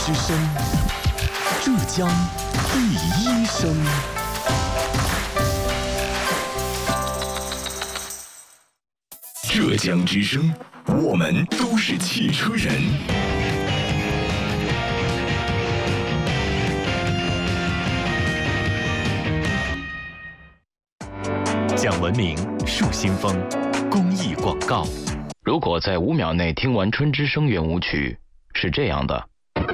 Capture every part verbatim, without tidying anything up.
之声，浙江第一声。浙江之声，我们都是汽车人。讲文明树新风，公益广告。 如果在五秒内听完《春之声》圆舞曲，是这样的；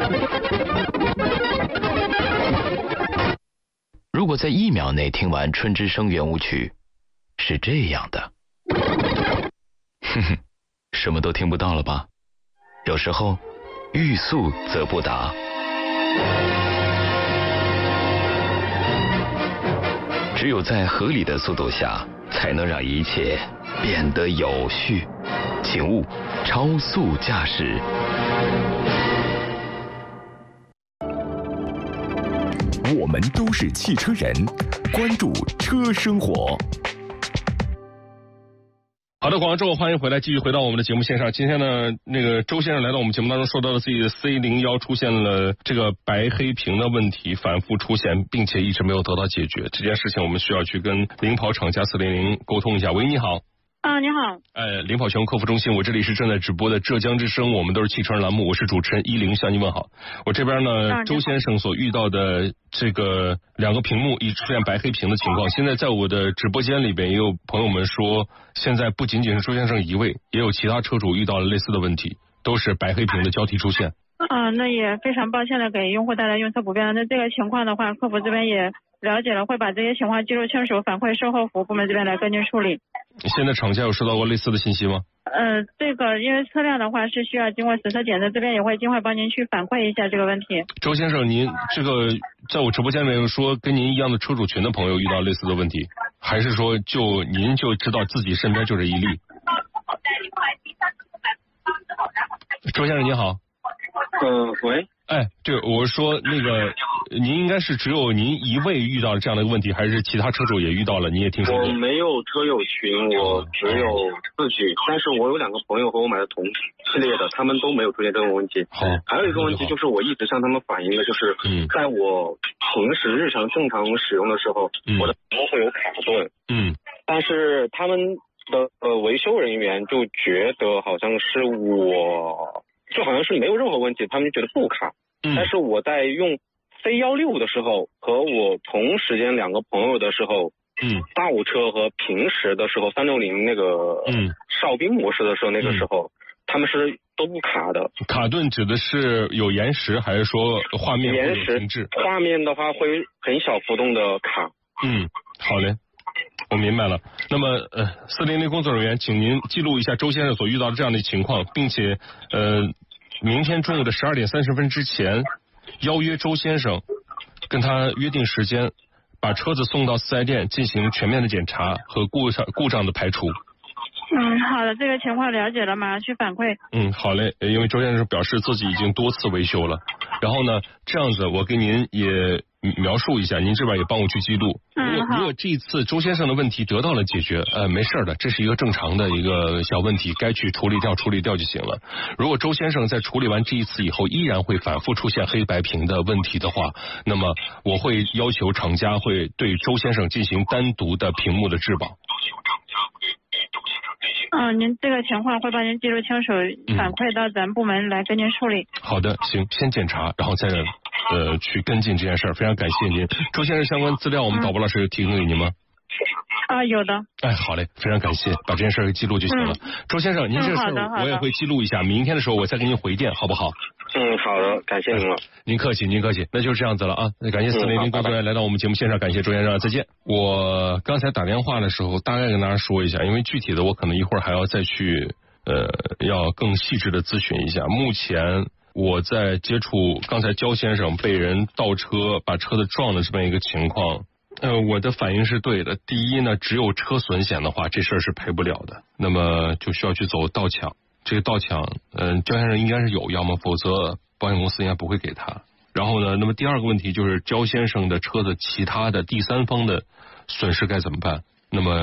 如果在一秒内听完《春之声》圆舞曲，是这样的。哼哼，什么都听不到了吧？有时候，欲速则不达。只有在合理的速度下，才能让一切变得有序。请勿超速驾驶。 我们都是汽车人，关注车生活。 好的，广告之后欢迎回来，继续回到我们的节目线上。今天呢，那个周先生来到我们节目当中，说到了自己的 C 零一 出现了这个白黑屏的问题，反复出现，并且一直没有得到解决。这件事情我们需要去跟领跑厂家四零零沟通一下。喂，你好。 啊，你好。 呃，领跑全国客服中心，我这里是正在直播的浙江之声，我们都是汽车人栏目，我是主持人依林，向您问好。我这边呢， 啊、 周先生所遇到的这个两个屏幕一出现白黑屏的情况，现在在我的直播间里边也有朋友们说，现在不仅仅是周先生一位，也有其他车主遇到了类似的问题，都是白黑屏的交替出现。 啊，那也非常抱歉的给用户带来用车不便了。那这个情况的话，客服这边也了解了，会把这些情况记录清楚，反馈售后服务部门这边来跟进处理。 现在厂家有收到过类似的信息吗？ 呃，这个因为车辆的话是需要经过实车检测，这边也会尽快帮您去反馈一下这个问题。 周先生，您这个在我直播间里面说跟您一样的车主群的朋友遇到类似的问题，还是说就您就知道自己身边就这一例？周先生您好。 呃，喂。 哎，对，我是说那个，您应该是只有您一位遇到了这样的一个问题，还是其他车主也遇到了？你也听说过？ 我没有车友群，我只有自己，但是我有两个朋友和我买的同系列的，他们都没有出现这种问题。 好， 还有一个问题就是我一直向他们反映的，就是在我平时日常正常使用的时候，嗯、我的屏幕会有卡顿。嗯，但是他们的呃维修人员就觉得好像是我。就好像是没有任何问题，他们觉得不卡。嗯。但是我在用 C 一六 的时候和我同时间两个朋友的时候，嗯，大五车和平时的时候三六零那个嗯哨兵模式的时候，那个时候、嗯、他们是都不卡的。 卡顿指的是有延时，还是说画面会有停滞？ 画面的话会很小浮动的卡。 嗯，好嘞。我明白了。那么，呃，四零零工作人员，请您记录一下周先生所遇到的这样的情况，并且，呃，明天中午的十二点三十分之前，邀约周先生，跟他约定时间，把车子送到四 S 店进行全面的检查和故障故障的排除。 嗯，好的，这个情况了解了，马上去反馈。 嗯，好嘞，因为周先生表示自己已经多次维修了，然后呢，这样子我给您也描述一下，您这边也帮我去记录。 嗯， 如果如果这一次周先生的问题得到了解决，呃，没事的，这是一个正常的一个小问题，该去处理掉处理掉就行了。如果周先生在处理完这一次以后，依然会反复出现黑白屏的问题的话，那么我会要求厂家会对周先生进行单独的屏幕的质保。 嗯，您这个情况会帮您记录清楚，反馈到咱部门来跟您处理。 嗯、好的，行，先检查，然后再呃去跟进这件事儿。非常感谢您，周先生相关资料我们导播老师有提供给您吗？ 啊，有的。 哎，好嘞，非常感谢，把这件事儿给记录就行了。嗯、周先生，您这个事儿我也会记录一下，明天的时候我再给您回电，好不好？ 嗯，好的，感谢您了。 您客气，您客气，那就是这样子了啊。那感谢四零零工作人员来到我们节目现场，感谢周先生，再见。我刚才打电话的时候，大概跟大家说一下，因为具体的我可能一会儿还要再去呃，要更细致的咨询一下。目前我在接触刚才焦先生被人倒车把车子撞的这么一个情况，呃，我的反应是对的。第一呢，只有车损险的话，这事儿是赔不了的，那么就需要去走盗抢。这个盗抢，嗯、呃，焦先生应该是有，要么否则保险公司应该不会给他。然后呢，那么第二个问题就是焦先生的车子其他的第三方的损失该怎么办？那么